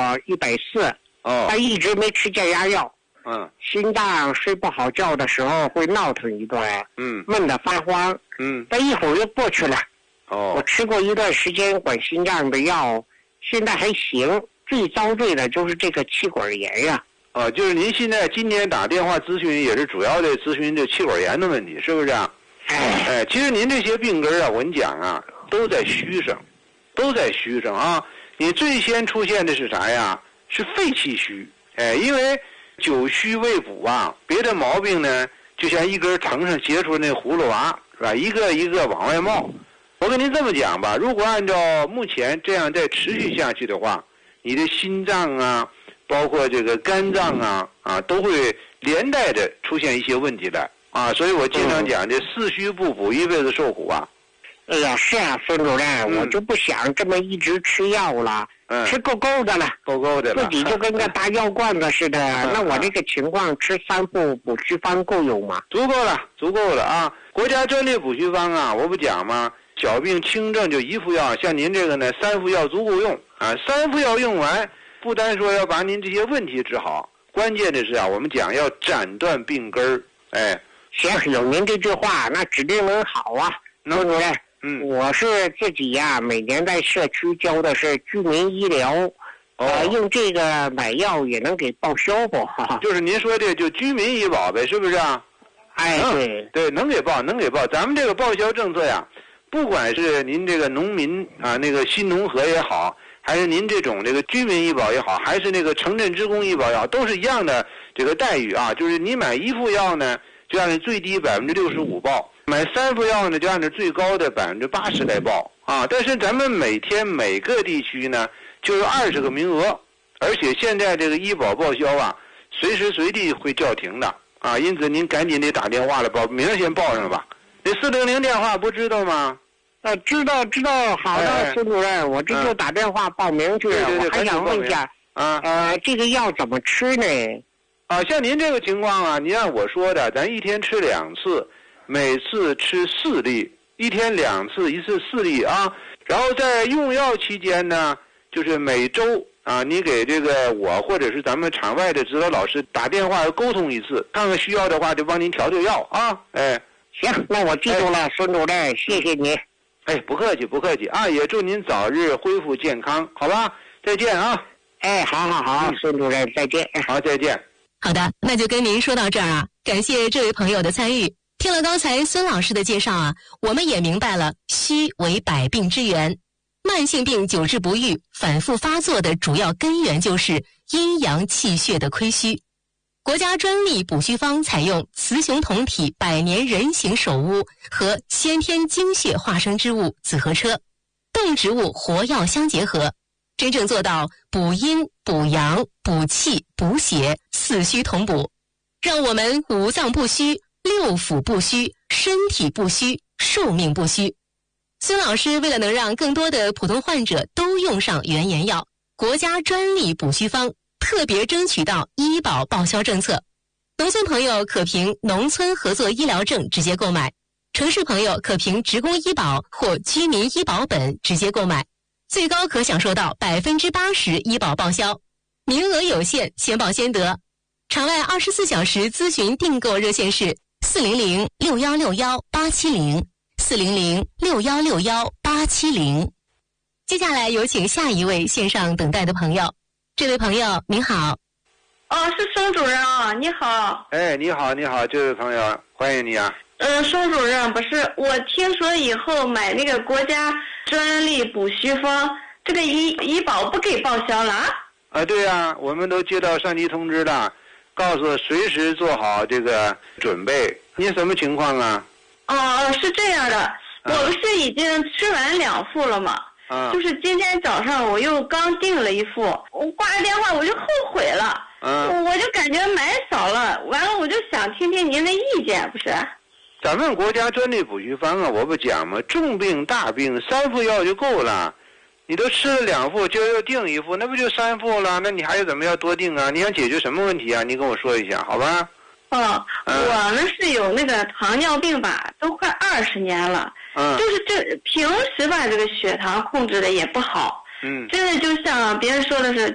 140， 但一直没吃降压药。心脏睡不好觉的时候会闹腾一段，闷得发慌，但一会儿又过去了。我吃过一段时间管心脏的药，现在还行。最遭罪的就是这个气管炎呀。 就是您现在今天打电话咨询，也是主要的咨询这气管炎的问题，是不是啊？其实您这些病根啊，我跟你讲啊，都在虚上啊。你最先出现的是啥呀？是肺气虚。因为久虚未补啊，别的毛病呢，就像一根藤上结出那葫芦娃，是吧？一个一个往外冒。我跟您这么讲吧，如果按照目前这样再持续下去的话，你的心脏啊，包括这个肝脏啊，都会连带着出现一些问题来啊。所以我经常讲，这四虚不补，一辈子受苦啊。 哎呀，是啊，孙主任，我就不想这么一直吃药了。吃够的了，自己就跟个大药罐子似的。那我这个情况吃3副补虚方够用吗？ 足够了啊！国家专利补虚方啊，我不讲吗？小病轻症就1副药，像您这个呢，3副药足够用啊。3副药用完，不单说要把您这些问题治好，关键的是啊，我们讲要斩断病根儿。 行，有您这句话，那指定能好啊，孙主任。我是自己呀，每年在社区教的是居民医疗，用这个买药也能给报销不？ 就是您说的就居民医保呗，是不是啊？对，能给报。咱们这个报销政策呀，不管是您这个农民啊，那个新农合也好，还是您这种这个居民医保也好，还是那个城镇职工医保也好，都是一样的这个待遇啊。就是你买1副药呢，就按照最低65%报。买3副药呢，就按照最高的80%来报啊。但是咱们每天每个地区呢，就有20个名额，而且现在这个医保报销啊，随时随地会叫停的啊。因此您赶紧得打电话了，明儿先报上吧。那400电话不知道吗？ 知道。好的，孙主任，我这就打电话报名去。我还想问一下这个药怎么吃呢？ 像您这个情况啊，您按我说的，咱一天吃2次。每次吃4粒，1天2次，1次4粒啊。然后在用药期间呢，就是每周啊，你给这个我或者是咱们场外的指导老师打电话沟通一次，看看需要的话就帮您调药啊。 行，那我记住了，孙主任，谢谢您。 不客气啊，也祝您早日恢复健康，好吧？再见啊。 好，孙主任再见。 好，再见。 好的，那就跟您说到这儿啊，感谢这位朋友的参与。听了刚才孙老师的介绍啊，我们也明白了虚为百病之源，慢性病久治不愈、反复发作的主要根源就是阴阳气血的亏虚。国家专利补虚方采用雌雄同体百年人形首乌和先天精血化生之物紫河车，动植物活药相结合，真正做到补阴、补阳、补气、补血，四虚同补，让我们五脏不虚、六腑不虚，身体不虚，寿命不虚。孙老师为了能让更多的普通患者都用上原研药，国家专利补虚方特别争取到医保报销政策。农村朋友可凭农村合作医疗证直接购买，城市朋友可凭职工医保或居民医保本直接购买，最高可享受到80%医保报销，名额有限，先报先得。场外24小时咨询订购热线是400-6161-870，400-6161-870。接下来有请下一位线上等待的朋友。这位朋友您好。 是孙主任啊，你好。 你好，这位朋友，欢迎你啊。 孙主任，不是，我听说以后买那个国家专利补虚方，这个医保不给报销了啊？ 对呀，我们都接到上级通知了，告诉随时做好这个准备。您什么情况啊？ 是这样的，我不是已经吃完2副了吗？就是今天早上我又刚订了1副，我挂了电话我就后悔了。我就感觉买少了，完了我就想听听您的意见，不是？ 咱们国家专利补虚方啊，我不讲吗？重病大病3副药就够了。你都吃了2副，就要订1副，那不就3副了？那你还怎么要多订啊？你想解决什么问题啊？你跟我说一下，好吧？ 我们是有那个糖尿病吧，都快20年了。就是平时吧，这个血糖控制的也不好。真的就像别人说的是